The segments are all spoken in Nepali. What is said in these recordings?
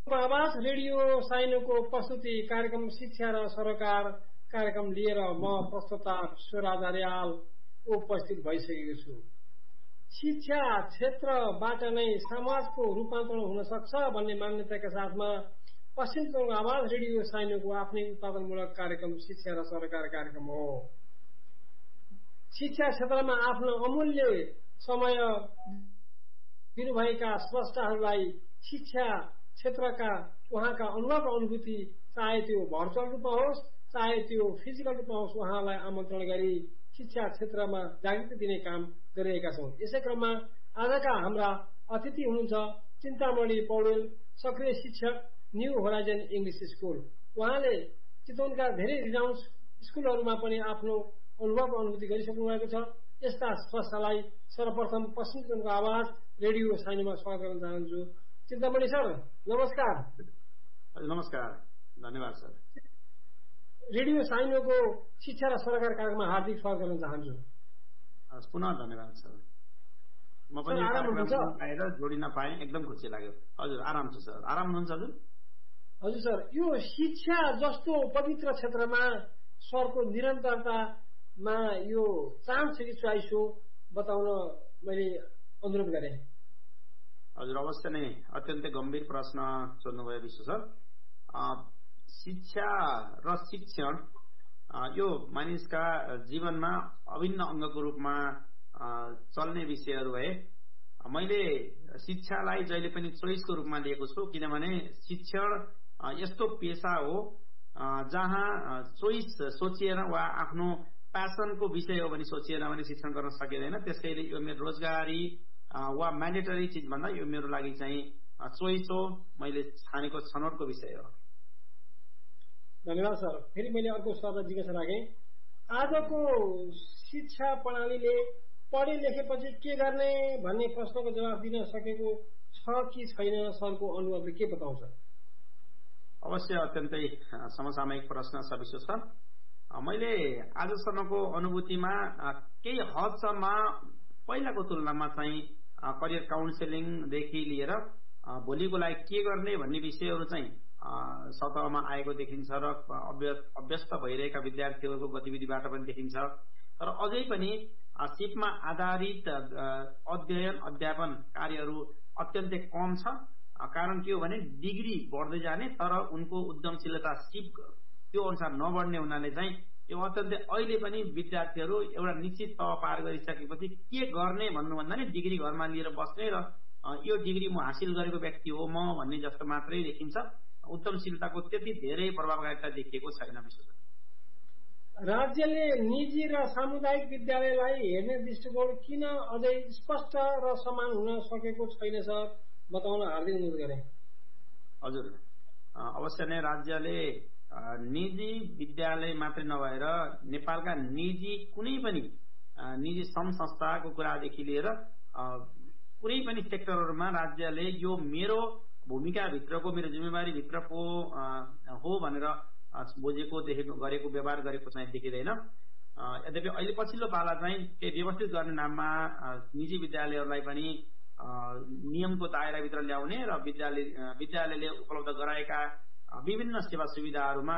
आवाज रेडियो साइनोको प्रस्तुति कार्यक्रम शिक्षा र सरोकार कार्यक्रम लिएर म प्रस्तोता स्वराज आर्याल उपस्थित भइसकेको छु। शिक्षा क्षेत्रबाट नै समाजको रूपान्तरण हुन सक्छ भन्ने मान्यताका साथमा पश्चिम चितवनको आवाज रेडियो साइनोको आफ्नै उत्पादनमूलक कार्यक्रम शिक्षा र सरोकार कार्यक्रम हो। शिक्षा क्षेत्रमा आफ्नो अमूल्य समय दिनुभएका स्रष्टाहरूलाई शिक्षा क्षेत्रका उहाँका अनुभव र अनुभूति चाहे त्यो भर्चुअल रूपमा होस् चाहे त्यो फिजिकल रूपमा होस् उहाँलाई आमन्त्रण गरी शिक्षा क्षेत्रमा जागृति दिने काम गरिरहेका छौं। यसै क्रममा आजका हाम्रा अतिथि हुनुहुन्छ चिन्तामणि पौडेल, सक्रिय शिक्षक, न्यू होराइजन इंग्लिश स्कूल। उहाँले चितवनका धेरै रिनाउन्ड स्कूलहरूमा पनि आफ्नो अनुभव र अनुभूति गरिसक्नु भएको छ। यस्ता स्रष्टालाई सर्वप्रथम पश्चिम चितवनको आवाज रेडियो साइनोमा स्वागत गर्न चाहन्छु। चिन्तामणि सर, नमस्कार। नमस्कार, धन्यवाद सर। रेडियो साइनोको शिक्षा र सरोकार कार्यक्रममा हार्दिक स्वागत गर्न चाहन्छु। पुनः धन्यवाद सर। म पनि कार्यक्रममा आएर जोडिन पाएँ, एकदम खुसी लाग्यो। हजुर, आराम छ सर। आराम हुनुहुन्छ हजुर? हजुर सर, यो शिक्षा जस्तो पवित्र क्षेत्रमा सरको निरन्तरतामा यो चान्स छ कि चोइस हो, बताउन मैले अनुरोध गरेँ। हजुर, अवश्य नै अत्यन्तै गम्भीर प्रश्न सोध्नुभयो विश्व सर। शिक्षा र शिक्षण यो मानिसका जीवनमा अभिन्न अङ्गको रूपमा चल्ने विषयहरू भए मैले शिक्षालाई जहिले पनि चोइसको रूपमा लिएको छु, किनभने शिक्षण यस्तो पेशा हो जहाँ चोइस सोचिएन वा आफ्नो प्यासनको विषय हो भने सोचिएन भने शिक्षण गर्न सकिँदैन। त्यसैले यो मेरो रोजगारी वा म्यान्डेटरी चिज भन्दा यो मेरो लागि चाहिँ चोइस हो, मैले छानेको छनौटको विषय हो। धन्यवाद सर। फेरि मैले अर्को सवाल जिज्ञासा राखेँ। आजको शिक्षा प्रणालीले पढे लेखेपछि के गर्ने भन्ने प्रश्नको जवाफ दिन सकेको छ कि छैन, सरको अनुभवले के बताउँछ? अवश्य अत्यन्तै समसामयिक प्रश्न छ विश्व सर। मैले आजसम्मको अनुभूतिमा केही हदसम्म पहिलाको तुलनामा चाहिँ करियर काउन्सिलिङदेखि लिएर भोलिको लागि के गर्ने भन्ने विषयहरू चाहिँ सतहमा आएको देखिन्छ र अभ्यस्त भइरहेका विद्यार्थीहरूको गतिविधिबाट पनि देखिन्छ। तर अझै पनि सिपमा आधारित अध्ययन अध्यापन कार्यहरू अत्यन्तै कम छ। कारण के हो भने डिग्री बढ्दै जाने तर उनको उद्यमशीलता सिप त्यो अनुसार नबढ्ने हुनाले चाहिँ यो अत्यन्तै अहिले पनि विद्यार्थीहरू एउटा निश्चित तह पार गरिसकेपछि के गर्ने भन्नुभन्दा नि डिग्री घरमा लिएर बस्ने र यो डिग्री म हासिल गरेको व्यक्ति हो म भन्ने जस्तो मात्रै देखिन्छ। उद्यमशीलताको त्यति धेरै प्रभावकारिता देखिएको छैन विशेष। राज्यले निजी र सामुदायिक विद्यालयलाई हेर्ने दृष्टिकोण किन अझै स्पष्ट र समान हुन सकेको छैन सर, बताउन हार्दिक अनुरोध गरेँ। हजुर, अवश्य नै राज्यले निजी विद्यालय मात्रै नभएर नेपालका निजी कुनै पनि निजी सङ्घ संस्थाको कुरादेखि लिएर कुनै पनि सेक्टरहरूमा राज्यले यो मेरो भूमिकाभित्रको मेरो जिम्मेवारीभित्रको हो भनेर बुझेको देखेको गरेको व्यवहार गरेको चाहिँ देखिँदैन। यद्यपि अहिले पछिल्लो पाला चाहिँ केही व्यवस्थित गर्ने नाममा निजी विद्यालयहरूलाई पनि नियमको दायराभित्र ल्याउने र विद्यालयले उपलब्ध गराएका विभिन्न सेवा सुविधाहरूमा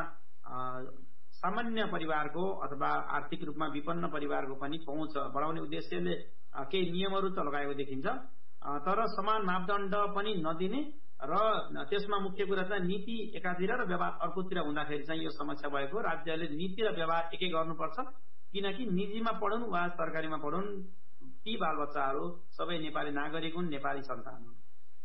सामान्य परिवारको अथवा आर्थिक रूपमा विपन्न परिवारको पनि पहुँच बढाउने उद्देश्यले केही नियमहरू त लगाएको देखिन्छ। तर समान मापदण्ड पनि नदिने र त्यसमा मुख्य कुरा चाहिँ नीति एकातिर र व्यवहार अर्कोतिर हुँदाखेरि चाहिँ यो समस्या भएको। राज्यले नीति र व्यवहार एकै गर्नुपर्छ, किनकि निजीमा पढुन् वा सरकारीमा पढुन् ती बालबच्चाहरू सबै नेपाली नागरिक हुन्, नेपाली सन्तान हुन्।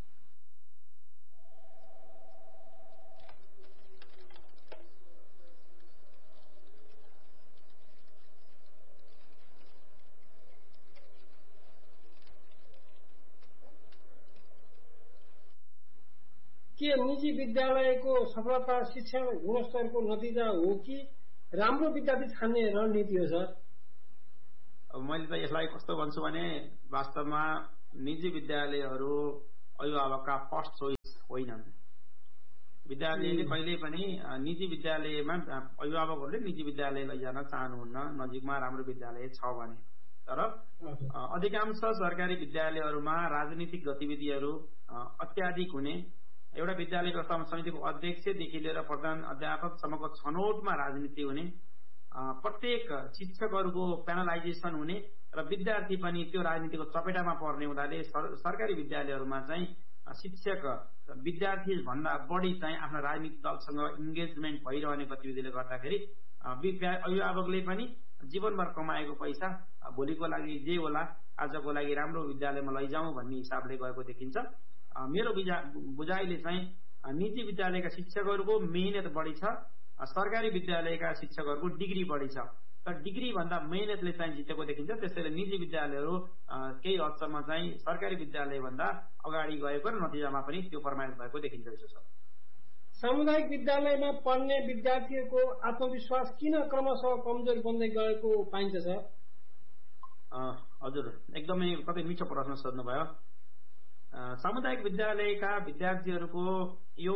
के निजी विद्यालयको सफलता शिक्षण गुणस्तरको नतिजा हो कि राम्रो विद्यार्थी छान्ने रणनीति हो सर? अब मैले त यसलाई कस्तो भन्छु भने वास्तवमा निजी विद्यालयहरू अभिभावकका फर्स्ट चोइस होइनन्। विद्यालयले कहिले पनि निजी विद्यालयमा अभिभावकहरूले निजी विद्यालय लैजान चाहनुहुन्न नजिकमा राम्रो विद्यालय छ भने। तर अधिकांश सरकारी विद्यालयहरूमा राजनीतिक गतिविधिहरू अत्याधिक हुने एउटा विद्यालय व्यवस्थापन समितिको अध्यक्षदेखि लिएर प्रधान अध्यापकसम्मको छनौटमा राजनीति हुने, प्रत्येक शिक्षकहरूको प्यानलाइजेसन हुने र विद्यार्थी पनि त्यो राजनीतिको चपेटामा पर्ने हुँदाले सरकारी विद्यालयहरूमा चाहिँ शिक्षक विद्यार्थी भन्दा बढी चाहिँ आफ्नो राजनीतिक दलसँग इन्गेजमेन्ट भइरहने गतिविधिले गर्दाखेरि अभिभावकले पनि जीवनभर कमाएको पैसा भोलिको लागि जे होला आजको लागि राम्रो विद्यालयमा लैजाउँ भन्ने हिसाबले गएको देखिन्छ। मेरो बुझाइले चाहिँ निजी विद्यालयका शिक्षकहरूको मेहनत बढी छ, सरकारी विद्यालयका शिक्षकहरूको डिग्री बढी छ, तर डिग्री भन्दा मेहनतले चाहिँ जितेको देखिन्छ। त्यसैले निजी विद्यालयहरू केही हदसम्म चाहिँ सरकारी विद्यालय भन्दा अगाडि गएको र नतिजामा पनि त्यो प्रमाणित भएको देखिन्छ। सामुदायिक विद्यालयमा पढ्ने विद्यार्थीहरूको आत्मविश्वास किन क्रमशः कमजोर बन्दै गएको पाइन्छ सर? हजुर, एकदमै कतै मिठो प्रश्न सोध्नुभयो। सामुदायिक विद्यालयका विद्यार्थीहरूको यो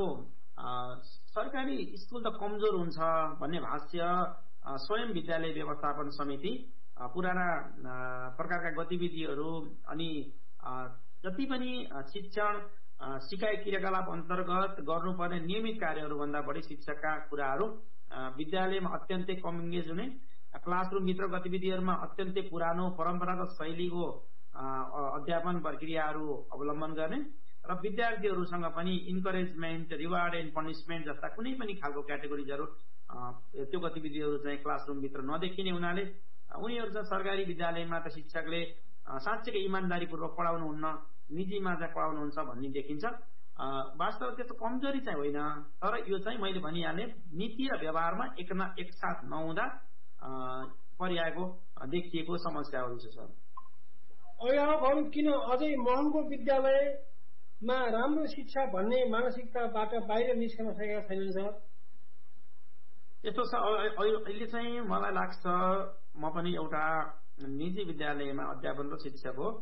सरकारी स्कुल त कमजोर हुन्छ भन्ने भाष्य स्वयं विद्यालय व्यवस्थापन समिति पुराना प्रकारका गतिविधिहरू अनि जति पनि शिक्षण सिकाइ क्रियाकलाप अन्तर्गत गर्नुपर्ने नियमित कार्यहरू भन्दा बढी शिक्षकका कुराहरू विद्यालयमा अत्यन्तै कम इङ्गेज हुने, क्लासरुमभित्र गतिविधिहरूमा अत्यन्तै पुरानो परम्परागत शैलीको अध्यापन प्रक्रियाहरू अवलम्बन गर्ने र विद्यार्थीहरूसँग पनि इन्करेजमेन्ट, रिवार्ड एन्ड पनिसमेन्ट जस्ता कुनै पनि खालको क्याटेगोरिजहरू त्यो गतिविधिहरू चाहिँ क्लासरुमभित्र नदेखिने हुनाले उनीहरू चाहिँ सरकारी विद्यालयमा त शिक्षकले साँच्चै इमान्दारीपूर्वक पढाउनुहुन्न, निजीमा चाहिँ पढाउनुहुन्छ भन्ने देखिन्छ। वास्तव त्यस्तो कमजोरी चाहिँ होइन, तर यो चाहिँ मैले भनिहालेँ नीति र व्यवहारमा एकसाथ नहुँदा परिआएको देखिएको समस्याहरू छ सर। अभिभावकहरू किन अझै महँगो विद्यालयमा राम्रो शिक्षा भन्ने मानसिकताबाट बाहिर निस्कन सकेका छैनन् सर? यस्तो छ, अहिले चाहिँ मलाई लाग्छ म पनि एउटा निजी विद्यालयमा अध्यापन र शिक्षक हो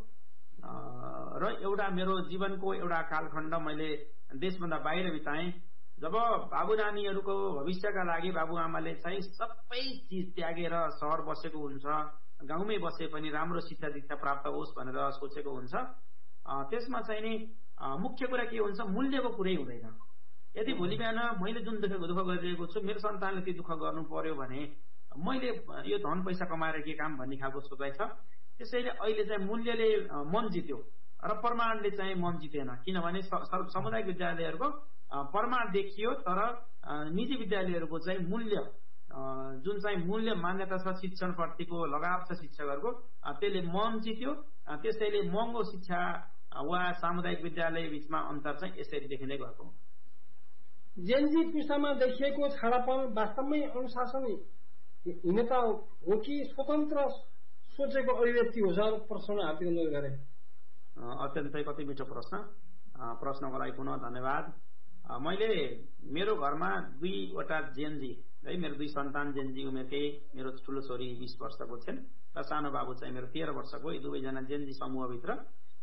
र एउटा मेरो जीवनको एउटा कालखण्ड मैले देशभन्दा बाहिर बिताएँ। जब बाबु नानीहरूको भविष्यका लागि बाबुआमाले चाहिँ सबै चिज त्यागेर सहर बसेको हुन्छ, गाउँमै बसे पनि राम्रो शिक्षा दीक्षा प्राप्त होस् भनेर सोचेको हुन्छ, त्यसमा चाहिँ नि मुख्य कुरा के हुन्छ, मूल्यको कुरै हुँदैन। यदि भोलि बिहान मैले जुन दुःख गरिरहेको छु मेरो सन्तानले त्यो दुःख गर्नु पर्यो भने मैले यो धन पैसा कमाएर के काम भन्ने खालको सोचाइ छ। त्यसैले अहिले चाहिँ मूल्यले मन जित्यो र प्रमाणले चाहिँ मन जितेन, किनभने सामुदायिक विद्यालयहरूको प्रमाण देखियो तर निजी विद्यालयहरूको चाहिँ मूल्य जुन चाहिँ मूल्य मान्यता छ शिक्षणप्रतिको लगाव छ शिक्षकहरूको त्यसले मन जित्यो। त्यसैले महँगो शिक्षा वा सामुदायिक विद्यालय बीचमा अन्तर चाहिँ यसरी देखिँदै गएको हो। जेनजी पुस्तामा देखिएको छाडापन वास्तवमै अनुशासनहीनता हो कि स्वतन्त्र सोचेको अभिव्यक्ति हो सर? प्रश्न हार्दिक अनुरोध गरे। अत्यन्तै कति मिठो प्रश्नको लागि पुनः धन्यवाद। मैले मेरो घरमा दुईवटा जेनजी है, मेरो दुई सन्तान जेनजी उमेरकै, मेरो ठुलो छोरी 20 वर्षको छिन् र सानो बाबु चाहिँ मेरो 13 वर्षको। यी दुवैजना जेनजी समूहभित्र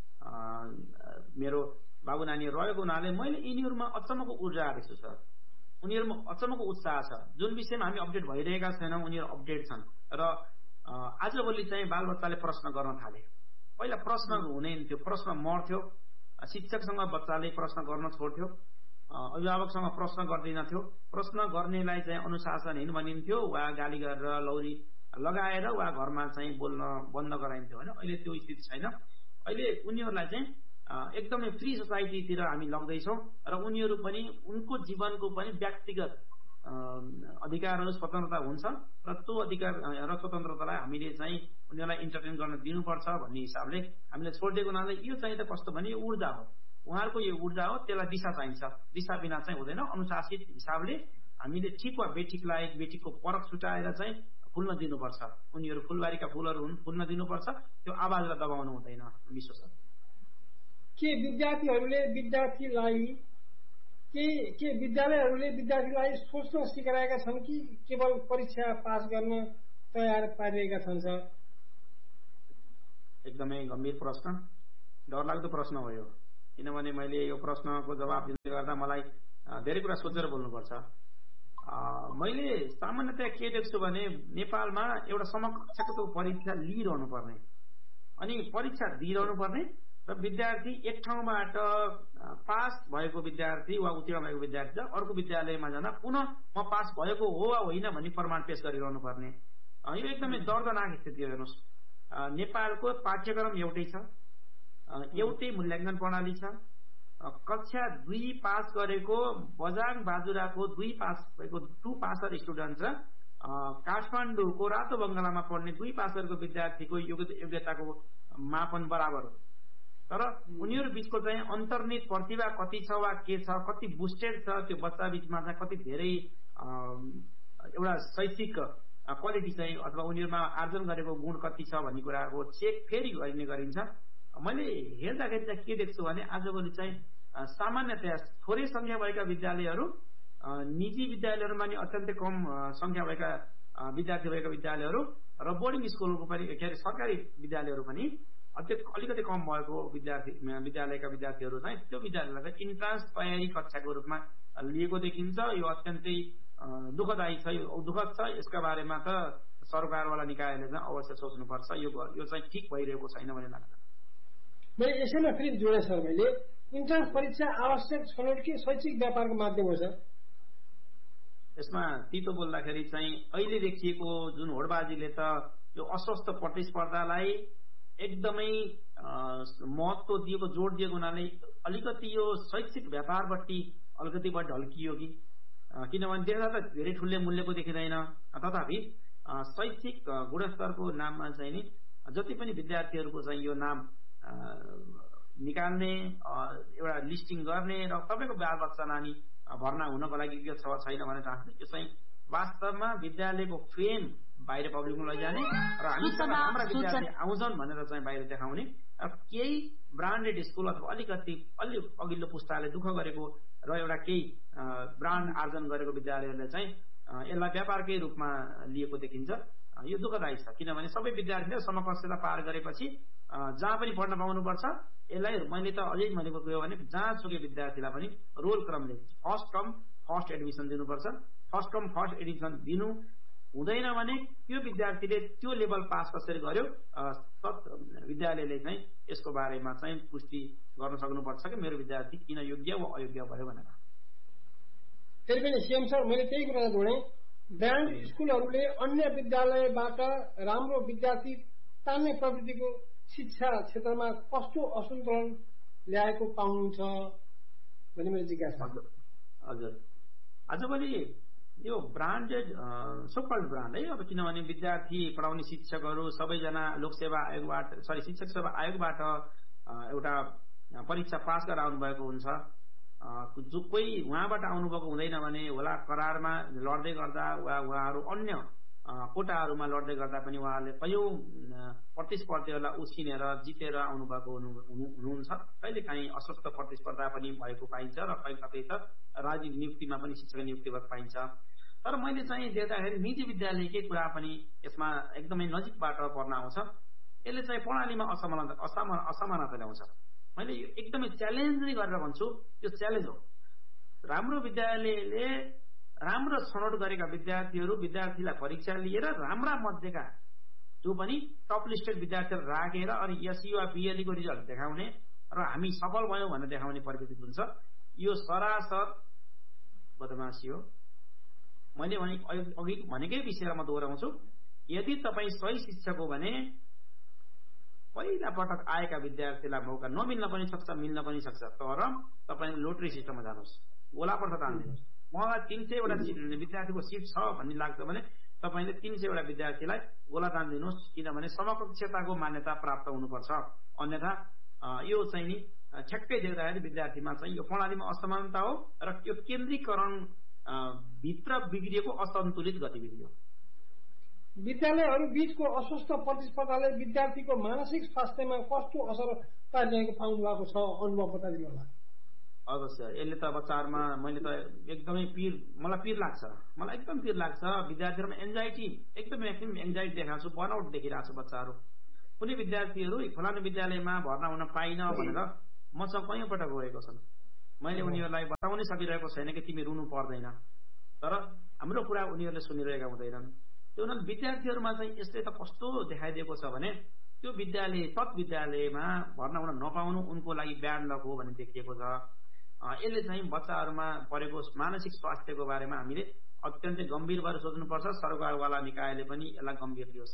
मेरो बाबु नानीहरू रहेको हुनाले मैले यिनीहरूमा अचम्मको ऊर्जा देख्छु सर। उनीहरूमा अचम्मको उत्साह छ। जुन विषयमा हामी अपडेट भइरहेका छैनौँ उनीहरू अपडेट छन् र आजभोलि चाहिँ बालबच्चाले प्रश्न गर्न थाले। पहिला प्रश्न हुँदैन थियो, प्रश्न मर्थ्यो, शिक्षकसँग बच्चाले प्रश्न गर्न छोड्थ्यो, अभिभावकसँग प्रश्न गर्दैनथ्यो, प्रश्न गर्नेलाई चाहिँ अनुशासनहीन भनिन्थ्यो वा गाली गरेर लौरी लगाएर वा घरमा चाहिँ बोल्न बन्द गराइन्थ्यो होइन। अहिले त्यो स्थिति छैन। अहिले उनीहरूलाई चाहिँ एकदमै फ्री सोसाइटीतिर हामी लग्दैछौँ र उनीहरू पनि उनको जीवनको पनि व्यक्तिगत अधिकारहरू स्वतन्त्रता हुन्छ र त्यो अधिकार र स्वतन्त्रतालाई हामीले चाहिँ उनीहरूलाई इन्टरटेन गर्न दिनुपर्छ भन्ने हिसाबले हामीले छोडिदिएको हुनाले यो चाहिँ त कस्तो भने यो ऊर्जा हो, उहाँहरूको यो ऊर्जा हो, त्यसलाई दिशा चाहिन्छ। दिशा बिना चाहिँ हुँदैन। अनुशासित हिसाबले हामीले ठिक वा बेठिकलाई बेठिकको परख छुटाएर चाहिँ फुल्न दिनुपर्छ। उनीहरू फुलबारीका फुलहरू हुन्, फुल्न दिनुपर्छ। त्यो आवाजलाई दबाउनु हुँदैन। विश्वास के विद्यालयहरूले विद्यार्थीलाई सोच्न सिकाएका छन् कि केवल परीक्षा पास गर्न तयार पारिरहेका छन् सर? एकदमै गम्भीर प्रश्न, डरलाग्दो प्रश्न हो यो। किनभने मैले यो प्रश्नको जवाब दिँदै गर्दा मलाई धेरै कुरा सोचेर बोल्नुपर्छ। मैले सामान्यतया के देख्छु भने नेपालमा एउटा समकक्षको परीक्षा लिइरहनु पर्ने अनि परीक्षा दिइरहनु पर्ने र विद्यार्थी एक ठाउँबाट पास भएको विद्यार्थी वा उत्तीर्ण भएको विद्यार्थी अर्को विद्यालयमा जाँदा पुनः म पास भएको हो वा होइन भन्ने प्रमाण पेश गरिरहनु पर्ने। यो एकदमै दर्दनाक स्थिति हो। हेर्नुहोस्, नेपालको पाठ्यक्रम एउटै छ, एउटै मूल्याङ्कन प्रणाली छ। कक्षा 2 पास गरेको बजाङ बाजुराको 2 पास भएको 2 पासर स्टुडेन्ट र काठमाडौँको रातो बंगलामा पढ्ने 2 पासरको विद्यार्थीको योग्यताको मापन बराबर हो। तर उनीहरू बीचको चाहिँ अन्तर्निहित प्रतिभा कति छ वा के छ, कति बुस्टेड छ, त्यो बच्चा बीचमा चाहिँ कति धेरै एउटा शैक्षिक क्वालिटी चाहिँ अथवा उनीहरूमा आर्जन गरेको गुण कति छ भन्ने कुराको चेक फेरि गरिने गरिन्छ। मैले हेर्दाखेरि चाहिँ के देख्छु भने आजभोलि चाहिँ सामान्यतया थोरै संख्या भएका विद्यालयहरू, निजी विद्यालयहरूमा नि अत्यन्तै कम संख्या भएका विद्यार्थी भएका विद्यालयहरू र बोर्डिङ स्कुलको पनि के अरे सरकारी विद्यालयहरू पनि अलिकति कम भएको विद्यालयका विद्यार्थीहरू चाहिँ त्यो विद्यालयलाई इन्ट्रान्स तयारी कक्षाको रूपमा लिएको देखिन्छ। यो अत्यन्तै दुःखदायी छ, यो दुःखद छ। यसका बारेमा त सरकारवाला निकायले चाहिँ अवश्य सोच्नुपर्छ। यो चाहिँ ठिक भइरहेको छैन भन्ने लाग्छ। मैले यसैमा फेरि जोडे सर, मैले इन्ट्रान्स परीक्षा आवश्यक छनौट कि शैक्षिक व्यापारको माध्यम हो सर? यसमा तितो बोल्दाखेरि चाहिँ अहिले देखिएको जुन होडबाजीले त यो अस्वस्थ प्रतिस्पर्धालाई एकदमै महत्त्व दिएको, जोड दिएको हुनाले अलिकति यो शैक्षिक व्यापारपट्टि अलिकति बढी ढल्कियो कि, किनभने देख्दा त धेरै ठुले मूल्यको देखिँदैन। तथापि शैक्षिक गुणस्तरको नाममा चाहिँ नि जति पनि विद्यार्थीहरूको चाहिँ यो नाम निकाल्ने, एउटा लिस्टिङ गर्ने र तपाईँको बाल बच्चा नानी भर्ना हुनको लागि यो छ छैन भने यो चाहिँ वास्तवमा विद्यालयको फेम बाहिर पब्लिकमा लैजाने र हाम्रा विद्यार्थी आउँछन् भनेर चाहिँ बाहिर देखाउने। केही ब्रान्डेड स्कुल अथवा अलिकति अलि अघिल्लो पुस्ताले दुःख गरेको र एउटा केही ब्रान्ड आर्जन गरेको विद्यालयहरूले चाहिँ यसलाई व्यापारकै रूपमा लिएको देखिन्छ। यो दुःखदायी छ, किनभने सबै विद्यार्थीले समकक्षता पार गरेपछि जहाँ पनि पढ्न पाउनुपर्छ। यसलाई मैले त अझै भनेको के हो भने जहाँ सुकै विद्यार्थीलाई पनि role क्रमले first come first admission दिनुपर्छ। फर्स्ट कम फर्स्ट एडमिसन दिनु हुँदैन भने त्यो विद्यार्थीले त्यो लेभल पास कसरी गर्यो विद्यालयले चाहिँ यसको बारेमा चाहिँ पुष्टि गर्न सक्नुपर्छ कि मेरो विद्यार्थी किन योग्य वा अयोग्य भयो भनेर। फेरि पनि सीएम सर, मैले त्यही कुरा जोडेँ, ब्रान्ड स्कुलहरूले अन्य विद्यालयबाट राम्रो विद्यार्थी तान्ने प्रवृत्तिको शिक्षा क्षेत्रमा कस्तो असन्तुलन ल्याएको पाउनुहुन्छ भन्ने मेरो जिज्ञासा। हजुर, आजभोलि यो ब्रान्डेड सोकल्ड ब्रान्ड है, अब किनभने विद्यार्थी पढाउने शिक्षकहरू सबैजना लोकसेवा आयोगबाट शिक्षक सेवा आयोगबाट एउटा परीक्षा पास गरेर आउनुभएको हुन्छ। जो कोही उहाँबाट आउनुभएको हुँदैन भने होला करारमा लड्दै गर्दा वा उहाँहरू अन्य कोटाहरूमा लड्दै गर्दा पनि उहाँहरूले कयौं प्रतिस्पर्धीहरूलाई उछिनेर जितेर आउनुभएको हुनुहुन्छ। कहिलेकाहीँ अस्वस्थ प्रतिस्पर्धा पनि भएको पाइन्छ र कहीँ कतै त राजनीतिक नियुक्तिमा पनि शिक्षक नियुक्ति भएको पाइन्छ। तर मैले चाहिँ देख्दाखेरि निजी विद्यालयकै कुरा पनि यसमा एकदमै नजिकबाट पर्न आउँछ। यसले चाहिँ प्रणालीमा असमानता ल्याउँछ। मैले यो एकदमै च्यालेन्ज नै गरेर भन्छु, यो च्यालेन्ज हो। राम्रो विद्यालयले राम्रो छनौट गरेका विद्यार्थीलाई परीक्षा लिएर राम्रा मध्येका जो पनि टप लिस्टेड विद्यार्थीहरू राखेर अनि एसयू वा बीएलई को रिजल्ट देखाउने र हामी सफल भयौं भनेर देखाउने प्रवृत्ति हुन्छ। यो सरासर बदमाशी हो। मैले अघि भनेकै विषयलाई म दोहोऱ्याउँछु, यदि तपाईँ सही शिक्षक हो भने पहिला पटक आएका विद्यार्थीलाई मौका नमिल्न पनि सक्छ, मिल्न पनि सक्छ। तर तपाईँ लोटरी सिस्टममा जानुहोस्, गोलापर्थ तान्दिनुहोस्। मलाई 300 वटा विद्यार्थीको सिट छ भन्ने लाग्छ भने तपाईले 300 वटा विद्यार्थीलाई गोला दान दिनुहोस्, किनभने समकक्षताको मान्यता प्राप्त हुनुपर्छ। अन्यथा यो चाहिँ नि ठ्याक्कै देख्दाखेरि विद्यार्थीमा चाहिँ यो प्रणालीमा असमानता हो र यो केन्द्रीकरण भित्र बिग्रिएको असन्तुलित गतिविधि हो। विद्यालयहरू बीचको अस्वस्थ प्रतिस्पर्धाले विद्यार्थीको मानसिक स्वास्थ्यमा कस्तो असर पारिरहेको पाउनु भएको छ, अनुभव बताइदिनु होला। अवश्य, यसले त बच्चाहरूमा मैले त एकदमै मलाई पिर लाग्छ, मलाई एकदम पिर लाग्छ। विद्यार्थीहरूमा एन्जाइटी, एकदम म्याक्सिमम एन्जाइटी देखाएको छु, बर्नआउट देखिरहेको छु बच्चाहरू। कुनै विद्यार्थीहरू फलानु विद्यालयमा भर्ना हुन पाइन भनेर मसँग कयौं पटक गएको छन्। मैले उनीहरूलाई बताउनै सकिरहेको छैन कि तिमी रुनु पर्दैन, तर हाम्रो कुरा उनीहरूले सुनिरहेका हुँदैनन्। त्यो हुनाले विद्यार्थीहरूमा चाहिँ यसले त कस्तो देखाइदिएको छ भने त्यो विद्यालय तत् विद्यालयमा भर्ना हुन नपाउनु उनको लागि ब्याड लक हो भन्ने देखिएको छ। यसले चाहिँ बच्चाहरूमा परेको मानसिक स्वास्थ्यको बारेमा हामीले अत्यन्तै गम्भीर भएर सोच्नुपर्छ। सरकारवाला निकायले पनि यसलाई गम्भीर लियोस्।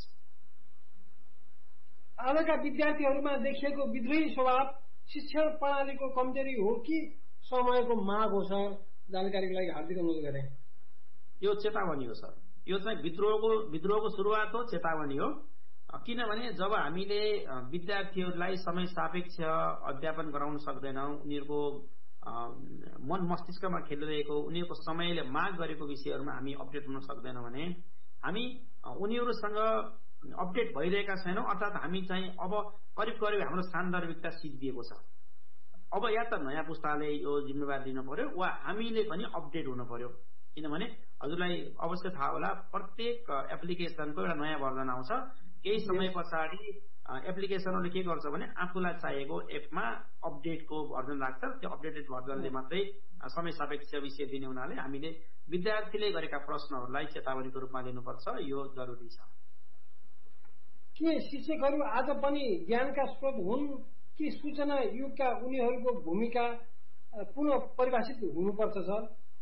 आजका विद्यार्थीहरूमा देखिएको विद्रोही स्वभाव शिक्षण प्रणालीको कमजोरी हो कि समयको माग हो सर? जानकारीको लागि हार्दिक अनुरोध गरे। यो चेतावनी हो सर। यो चाहिँ विद्रोहको सुरुवात हो, चेतावनी हो। किनभने जब हामीले विद्यार्थीहरूलाई समय सापेक्ष अध्यापन गराउन सक्दैनौँ, उनीहरूको मन मस्तिष्कमा खेलिरहेको उनीहरूको समयले माग गरेको विषयहरूमा हामी अपडेट हुन सक्दैनौँ भने हामी उनीहरूसँग अपडेट भइरहेका छैनौँ। अर्थात् हामी चाहिँ अब करिब करिब हाम्रो सान्दर्भिकता सिद्धिएको छ। अब या त नयाँ पुस्ताले यो जिम्मेवारी लिन पर्यो वा हामीले पनि अपडेट हुन पर्यो। किनभने हजुरलाई अवश्य थाहा होला, प्रत्येक एप्लिकेसनको एउटा नयाँ भर्जन आउँछ। केही समय पछाडि एप्लिकेसनले के गर्छ भने आफूलाई चाहिएको एपमा अपडेटको भर्जन राख्छ। त्यो अपडेटेड भर्जनले मात्रै समय सापेक्ष विषय दिने हुनाले हामीले विद्यार्थीले गरेका प्रश्नहरूलाई चेतावनीको रूपमा लिनुपर्छ। यो जरुरी छ। के शिक्षकहरू आज पनि ज्ञानका स्रोत हुन् कि सूचना युगका उनीहरूको भूमिका पुनः परिभाषित हुनुपर्छ सर?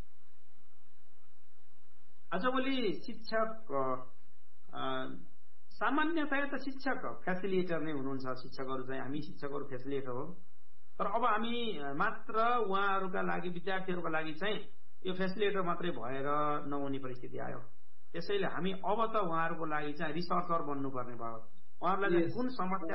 आजभोलि शिक्षक सामान्यतया त शिक्षक फेसिलिटेटर नै हुनुहुन्छ। शिक्षकहरू चाहिँ हामी शिक्षकहरू फेसिलिटेटर हो। तर अब हामी मात्र उहाँहरूका लागि विद्यार्थीहरूका लागि चाहिँ यो फेसिलिटेटर मात्रै भएर नहुने परिस्थिति आयो। त्यसैले हामी अब त उहाँहरूको लागि चाहिँ रिसर्चर बन्नुपर्ने भयो। उहाँहरूलाई कुन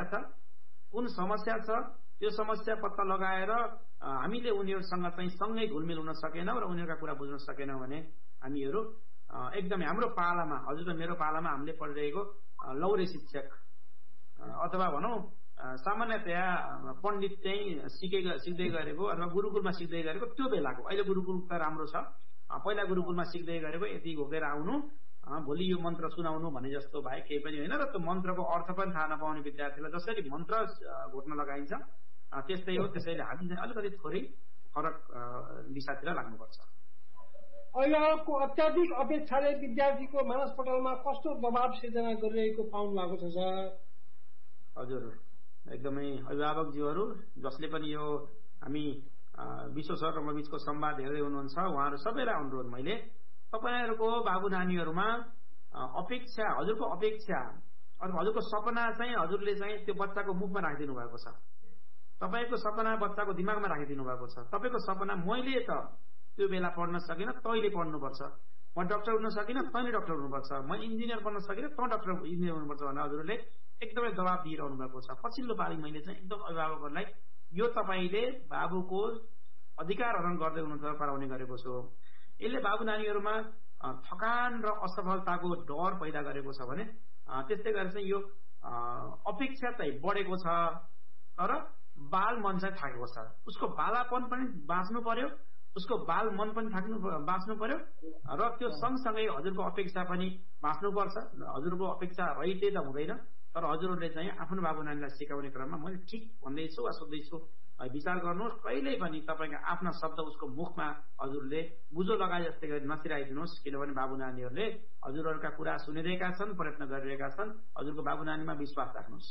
समस्या छ त्यो समस्या पत्ता लगाएर हामीले उनीहरूसँग चाहिँ सँगै घुलमिल हुन सकेनौँ र उनीहरूका कुरा बुझ्न सकेनौँ भने हामीहरू एकदमै हाम्रो पालामा, हजुर र मेरो पालामा हामीले पढिरहेको लौरे शिक्षक अथवा भनौँ सामान्यतया पण्डित चाहिँ सिक्दै गरेको अथवा गुरुकुलमा सिक्दै गरेको त्यो बेलाको। अहिले गुरुकुल त राम्रो छ। पहिला गुरुकुलमा सिक्दै गरेको यति घोकेर आउनु, भोलि यो मन्त्र सुनाउनु भने जस्तो भए केही पनि होइन। र त्यो मन्त्रको अर्थ पनि थाहा नपाउने विद्यार्थीलाई जसरी मन्त्र घोट्न लगाइन्छ त्यस्तै हो। त्यसैले हामी अलिकति थोरै फरक दिशातिर लाग्नुपर्छ। अभिभावकको अत्याधिक अपेक्षाले विद्यार्थीको मानसपटलमा कस्तो दबाव सिर्जना गरिरहेको पाउनु भएको छ सर? हजुर, एकदमै अभिभावकज्यूहरू जसले पनि यो हामी विश्व सर र म बीचको संवाद हेर्दै हुनुहुन्छ, उहाँहरू सबैलाई अनुरोध, मैले तपाईहरूको बाबु नानीहरूमा अपेक्षा, हजुरको अपेक्षा अथवा हजुरको सपना चाहिँ हजुरले चाहिँ त्यो बच्चाको मुखमा राखिदिनु भएको छ। तपाईँको सपना बच्चाको दिमागमा राखिदिनु भएको छ। तपाईँको सपना मैले त त्यो बेला पढ्न सकिनँ, तैँले पढ्नुपर्छ। म डाक्टर हुन सकिनँ, तैँले डाक्टर हुनुपर्छ। म इन्जिनियर बन्न सकिनँ, तँ डाक्टर इन्जिनियर हुनुपर्छ भनेर हजुरले एकदमै दबाब दिइरहनु भएको छ। पछिल्लो पालि मैले चाहिँ एकदम अभिभावकहरूलाई यो तपाईँले बाबुको अधिकार हनन गर्दै हुनुहुन्छ पढाउने गरेको छु। यसले बाबु नानीहरूमा थकान र असफलताको डर पैदा गरेको छ भने त्यस्तै गरेर चाहिँ यो अपेक्षा चाहिँ बढेको छ तर बाल मन चाहिँ थाकेको छ। उसको बालापन पनि बाँच्नु पर्यो, उसको बाल मन पनि बाँच्नु पर्यो र त्यो सँगसँगै हजुरको अपेक्षा पनि बाँच्नुपर्छ। हजुरको अपेक्षा रहितै त हुँदैन, तर हजुरहरूले चाहिँ आफ्नो बाबु नानीलाई सिकाउने क्रममा मैले ठिक भन्दैछु वा सोध्दैछु विचार गर्नुहोस्। कहिल्यै पनि तपाईँका आफ्ना शब्द उसको मुखमा हजुरले बुझो लगाए जस्तै गरी नसिराइदिनुहोस्। किनभने बाबु नानीहरूले हजुरहरूका कुरा सुनिरहेका छन्, प्रयत्न गरिरहेका छन्। हजुरको बाबु नानीमा विश्वास राख्नुहोस्।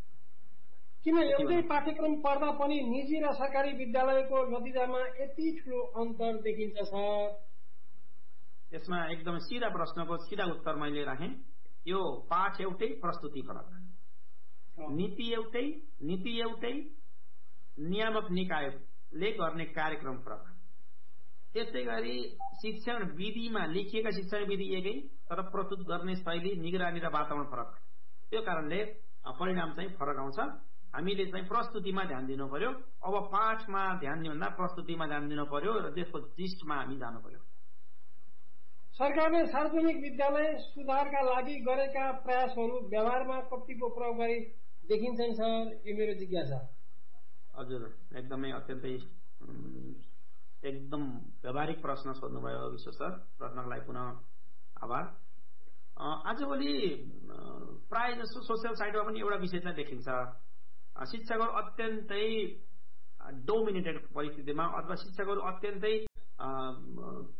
किन एउटै पाठ्यक्रम पढ्दा पनि निजी र सरकारी विद्यालयको नतिजामा यति ठुलो अन्तर देखिन्छ सर? यसमा एकदमै सिधा प्रश्नको सिधा उत्तर मैले राखेँ। यो पाठ एउटै, प्रस्तुति फरक। नीति एउटै, नियामक निकायले गर्ने कार्यक्रम फरक। त्यसै गरी शिक्षण विधिमा लेखिएका शिक्षण विधि एकै, तर प्रस्तुत गर्ने शैली, निगरानी र वातावरण फरक। त्यो कारणले परिणाम चाहिँ फरक आउँछ। हामीले चाहिँ प्रस्तुतिमा ध्यान दिनु पर्यो। अब पाठमा ध्यान दिनुभन्दा प्रस्तुतिमा ध्यान दिनु पर्यो र त्यसको जिस्टमा हामी जानु पर्यो। सरकारले सार्वजनिक विद्यालय सुधारका लागि गरेका प्रयासहरू व्यवहारमा कतिको प्रभावकारी देखिन्छन् सर? यो मेरो जिज्ञासा। हजुर, एकदमै अत्यन्तै एकदम व्यावहारिक प्रश्न सोध्नुभयो विश्व सर। प्रश्नको लागि पुनः आभार। आजभोलि प्राय जसो सोसियल साइटमा पनि एउटा विषय चाहिँ देखिन्छ, शिक्षकहरू अत्यन्तै डोमिनेटेड परिस्थितिमा अथवा शिक्षकहरू अत्यन्तै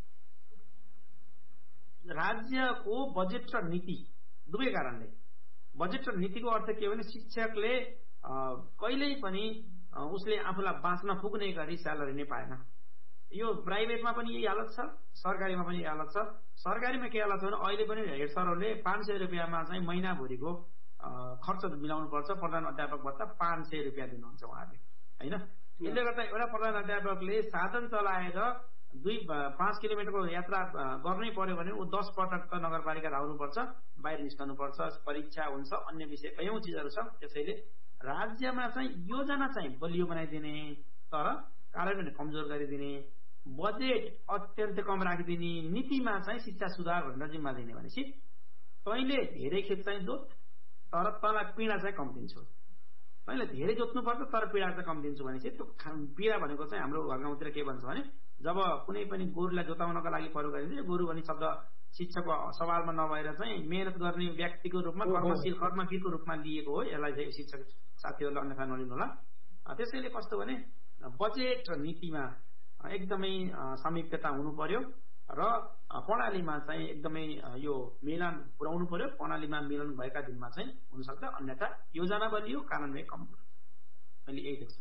राज्यको बजेट र नीति दुवै कारणले बजेट र नीतिको अर्थ के हो भने शिक्षकले कहिल्यै पनि उसले आफूलाई बाँच्न पुग्ने गरी स्यालेरी नै पाएन। यो प्राइभेटमा पनि यही हालत छ, सरकारीमा पनि यही हालत छ। सरकारीमा के हालत छ भने अहिले पनि हेड सरहरूले 500 रुपियाँमा चाहिँ महिनाभरिको खर्च मिलाउनु पर्छ। प्रधान अध्यापक भत्ता 500 रुपियाँ दिनुहुन्छ उहाँहरूले होइन। यसले गर्दा एउटा प्रधान अध्यापकले साधन चलाएर 5 किलोमिटरको यात्रा गर्नै पर्यो भने ऊ 10 पटक त नगरपालिका धाउनुपर्छ, बाहिर निस्कनुपर्छ, परीक्षा हुन्छ, अन्य विषय कयौं चिजहरू छ। त्यसैले राज्यमा चाहिँ योजना चाहिँ बलियो बनाइदिने तर कार्यान्वयन कमजोर गरिदिने, बजेट अत्यन्त कम राखिदिने, नीतिमा चाहिँ शिक्षा सुधार भनेर जिम्मा दिने भनेपछि तैँले धेरै खेत चाहिँ जोत तर तँलाई पीडा चाहिँ कम दिन्छु, तैँले धेरै जोत्नुपर्छ तर पीडा चाहिँ कम दिन्छु भनेपछि त्यो पीडा भनेको चाहिँ हाम्रो घरगाउँतिर के भन्छ भने जब कुनै पनि गोरुलाई जोताउनको लागि प्रयोग गरिन्छ, गोरु भन्ने शब्द शिक्षकको सवालमा नभएर चाहिँ मेहनत गर्ने व्यक्तिको रूपमा कर्मशीलको रूपमा लिएको हो। यसलाई चाहिँ शिक्षक साथीहरूले अन्यथा नलिनु होला। त्यसैले कस्तो भने बजेट र नीतिमा एकदमै संयुक्तता हुनु पर्यो र प्रणालीमा चाहिँ एकदमै यो मिलन पुर्याउनु पर्यो। प्रणालीमा मिलन भएका दिनमा चाहिँ हुनसक्छ, अन्यथा योजना बलियो कार्यान्वयन कमजोर। मैले यही देख्छु।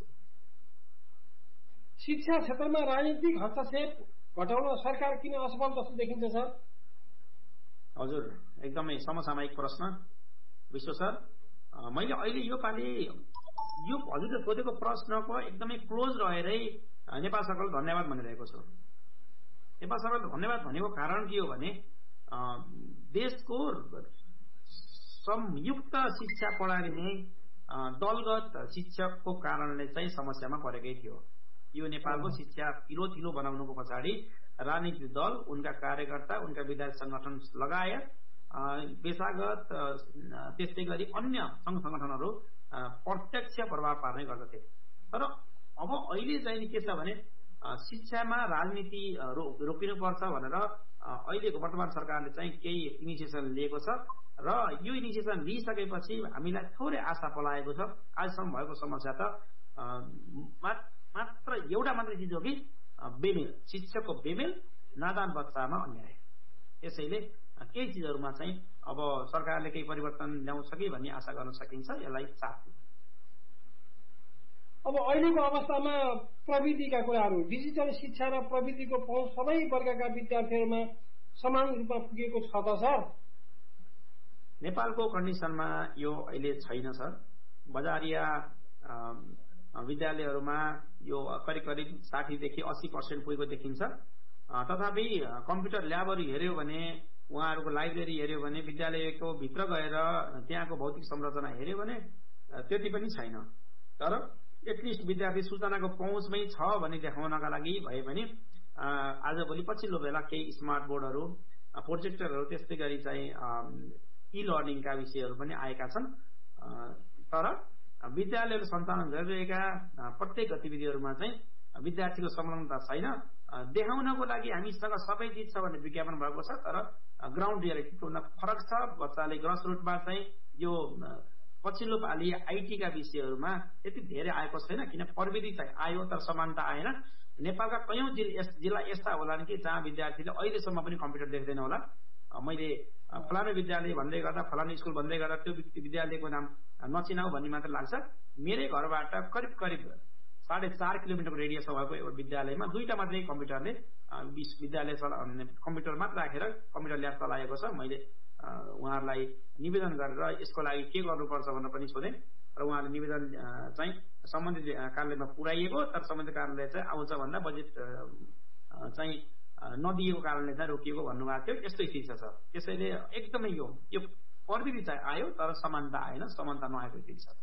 शिक्षा क्षेत्रमा राजनीतिक हस्तक्षेप घटाउन सरकार किन असफल जस्तो देखिन्छ सर? हजुर, एकदमै समसामयिक प्रश्न विश्व सर। मैले अहिले यो पालि यो हजुरले सोधेको प्रश्नको एकदमै क्लोज रहेरै नेपाल सरकारलाई धन्यवाद भनिरहेको छु। नेपाल सरकारलाई धन्यवाद भनेको कारण के हो भने देशको संयुक्त शिक्षा प्रणाली नै दलगत शिक्षकको कारणले चाहिँ समस्यामा परेकै थियो। यो नेपालको शिक्षा किलो बनाउनुको पछाडि राजनीतिक दल, उनका कार्यकर्ता, उनका विद्यार्थी संगठन लगायत पेशागत त्यस्तै गरी अन्य संघ संगठनहरू प्रत्यक्ष प्रभाव पार्ने गर्दथे। तर अब अहिले चाहिँ के छ भने शिक्षामा राजनीति रोकिनुपर्छ भनेर अहिलेको वर्तमान सरकारले चाहिँ केही इनिसिएसन लिएको छ र यो इनिसिएसन लिइसकेपछि हामीलाई थोरै आशा पलाएको छ। आजसम्म भएको समस्या त मात्र एउटा मात्रै चिज हो कि बेमेल, शिक्षकको बेमेल, नादान बच्चामा अन्याय। त्यसैले केही चिजहरूमा चाहिँ अब सरकारले केही परिवर्तन ल्याउँछ कि भन्ने आशा गर्न सकिन्छ। यसलाई साथ दिनु। अब अहिलेको अवस्थामा प्रविधिका कुराहरू, डिजिटल शिक्षा र प्रविधिको पहुँच सबै वर्गका विद्यार्थीहरूमा समान रूपमा पुगेको छ त सर? नेपालको कन्डिसनमा यो अहिले छैन सर। बजारिया विद्यालयहरूमा यो करिब 60 देखि 80% पुगेको देखिन्छ। तथापि कम्प्युटर ल्याबहरू हेर्यो भने, उहाँहरूको लाइब्रेरी हेर्यो भने, विद्यालयको भित्र गएर त्यहाँको भौतिक संरचना हेर्यो भने त्यति पनि छैन। तर एटलिस्ट विद्यार्थी सूचनाको पहुँचमै छ भन्ने देखाउनका लागि भए पनि आजभोलि पछिल्लो बेला केही स्मार्ट बोर्डहरू, प्रोजेक्टरहरू, त्यस्तै गरी चाहिँ ई लर्निङका विषयहरू पनि आएका छन्। तर विद्यालयले सञ्चालन गरिरहेका प्रत्येक गतिविधिहरूमा चाहिँ विद्यार्थीको संलग्नता छैन। देखाउनको लागि हामीसँग सबै चिज छ भन्ने विज्ञापन भएको छ, तर ग्राउन्ड रियालिटी त्योभन्दा फरक छ। बच्चाले ग्रास रुटमा चाहिँ यो पछिल्लो पालि आइटीका विषयहरूमा त्यति धेरै आएको छैन, किन प्रविधि चाहिँ आयो तर समानता आएन। नेपालका कयौं जिल्ला यस्ता होलान् कि जहाँ विद्यार्थीले अहिलेसम्म पनि कम्प्युटर देख्दैन होला। मैले फलानु विद्यालय भन्दै गर्दा, फलानु स्कुल भन्दै गर्दा त्यो विद्यालयको नाम नचिनाऊ भन्ने मात्र लाग्छ। मेरै घरबाट करिब 4.5 किलोमिटरको रेडियस भएको एउटा विद्यालयमा 2टा मात्रै कम्प्युटरले विद्यालय कम्प्युटर मात्र राखेर कम्प्युटर ल्याब चलाएको छ। मैले उहाँहरूलाई निवेदन गरेर यसको लागि के गर्नुपर्छ भनेर पनि सोधेँ र उहाँले निवेदन चाहिँ सम्बन्धित कार्यालयमा पुर्याइएको, तर सम्बन्धित कार्यालय चाहिँ आउँछ भन्दा बजेट चाहिँ नदिएको कारणले चाहिँ रोकिएको भन्नुभएको थियो। यस्तो स्थिति छ। त्यसैले एकदमै यो प्रविधि चाहिँ आयो तर समानता आएन, समानता नआएको स्थिति छ।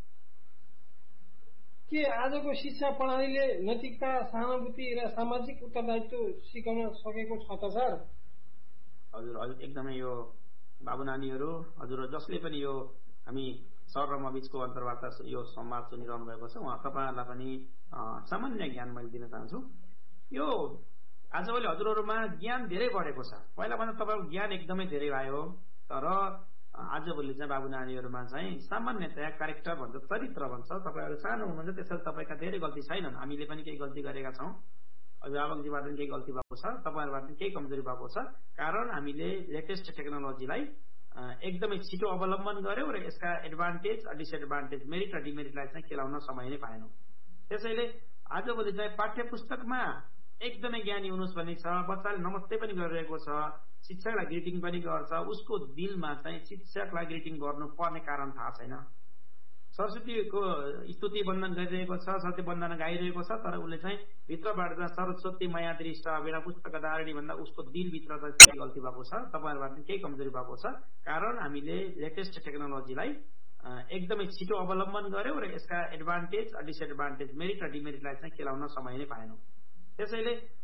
के आजको शिक्षा प्रणालीले नैतिकता, सहानुभूति र सामाजिक उत्तरदायित्व सिकाउन सकेको छ त सर? हजुर, एकदमै यो बाबु नानीहरू, हजुर जसले पनि यो हामी सर र म बीचको अन्तर्वार्ता यो संवाद सुनिरहनु भएको छ, उहाँ तपाईँहरूलाई पनि सामान्य ज्ञान मैले दिन चाहन्छु। यो आजभोलि हजुरहरूमा ज्ञान धेरै बढेको छ। पहिलाभन्दा तपाईँको ज्ञान एकदमै धेरै आयो, तर आजभोलि चाहिँ बाबु नानीहरूमा चाहिँ सामान्यतया क्यारेक्टर भन्छ, चरित्र भन्छ। तपाईँहरू सानो हुनुहुन्छ, त्यसैले तपाईँका धेरै गल्ती छैनन्। हामीले पनि केही गल्ती गरेका छौँ, अभिभावकजीबाट पनि केही गल्ती भएको छ, तपाईँहरूबाट पनि केही कमजोरी भएको छ। कारण हामीले लेटेस्ट टेक्नोलोजीलाई एकदमै छिटो अवलम्बन गर्यौं र यसका एडभान्टेज डिसएडभान्टेज मेरिट र डिमेरिटलाई चाहिँ केलाउन समय नै पाएनौं। त्यसैले आजभोलि चाहिँ पाठ्य पुस्तकमा एकदमै ज्ञानी हुनुहोस् भन्ने छ, बच्चाले नमस्ते पनि गरिरहेको छ, शिक्षकलाई ग्रिटिङ पनि गर्छ, उसको दिलमा चाहिँ शिक्षकलाई ग्रिटिङ गर्नुपर्ने कारण थाहा छैन। सरस्वतीको स्तुति वन्दन गरिरहेको छ, सत्य वन्दना गाइरहेको छ, तर उसले चाहिँ भित्रबाट सरस्वती माया दृष्ट वीणा पुस्तक धारिणी भन्दा उसको दिलभित्र चाहिँ केही गल्ती भएको छ, तपाईहरुबाट केही कमजोरी भएको छ। कारण हामीले लेटेस्ट टेक्नोलोजीलाई एकदमै छिटो अवलम्बन गर्यौं र यसका एडभान्टेज डिसएडभान्टेज मेरिट र डिमेरिटलाई चाहिँ केलाउन समय नै पाएनौं। त्यसैले